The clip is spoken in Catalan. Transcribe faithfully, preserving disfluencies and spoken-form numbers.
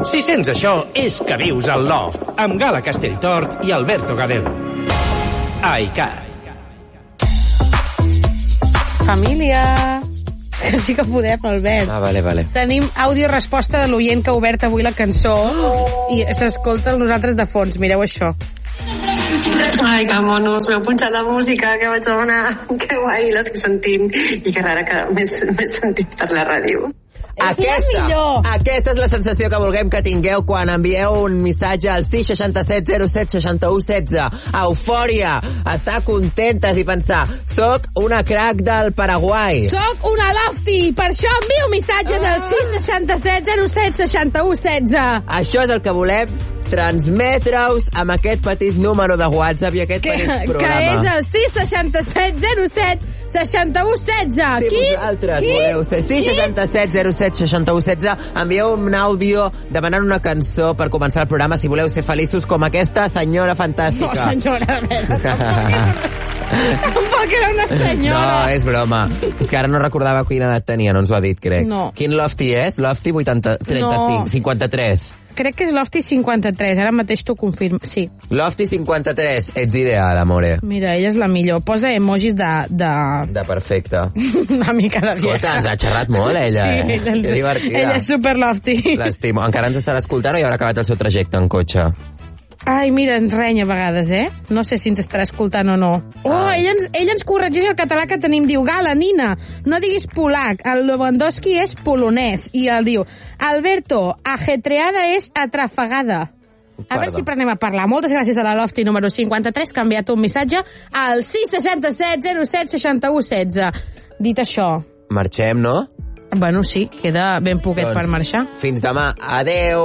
Si sents això, és que vius al Loft, amb Gala Castelltort i Alberto Gadel. iCar. Família... Que sí que podem, Albert. Ah, vale, vale. Tenim àudio resposta de l'oient que ha obert avui la cançó i s'escolta nosaltres de fons. Mireu això. Ai, que monos, m'heu punxat la música, que vaig demanar. Que guai, l'estic sentint. I que rara que m'he sentit per la ràdio. Aquesta, aquesta és la sensació que vulguem que tingueu quan envieu un missatge al sis seixanta set zero set seixanta u setze. Eufòria, estar contentes i pensar, soc una crac del Paraguai. Soc una lofty, per això envio missatges al sis seixanta set zero set seixanta u setze. Això és el que volem transmetre-us amb aquest petit número de WhatsApp i aquest que, petit programa. Que és el sis seixanta set zero set seixanta u setze. Si Qui? vosaltres Qui? voleu fer sis seixanta set zero set seixanta u setze, envieu un àudio demanant una cançó per començar el programa si voleu ser feliços com aquesta senyora fantàstica. No, senyora, a veure, tampoc era, tampoc era una senyora. No, és broma. És que ara no recordava quina edat tenia, no ens ho ha dit, crec. No. Quin lofty és? Lofty vuitanta, trenta-cinc, No. cinquanta-tres. Crec que és l'Ofty cinquanta-tres, ara mateix t'ho confirmo. Sí. Lofty cinquanta-tres, ets ideal, amore. Mira, ella és la millor. Posa emojis de... de... De perfecte. Una mica de vieja. Escolta, ens ha xerrat molt, ella, sí, eh? ella, Que divertida. Ella és super lofty. L'estimo. Encara ens estarà escoltant o ja haurà acabat el seu trajecte en cotxe? Ai, mira, ens renya a vegades, eh? No sé si ens estarà escoltant o no. Oh, ella ens, ella ens corregeix el català que tenim. Diu, Gala, Nina, no diguis polac. El Lewandowski és polonès. I el diu, Alberto, ajetreada és atrafegada. A veure si prenem a parlar. Moltes gràcies a la Lofty número cinquanta-tres, que ha enviat un missatge al sis seixanta set zero set seixanta u setze. Dit això... Marxem, no? Bueno, sí, queda ben poquet doncs, per marxar. Fins demà. Adeu.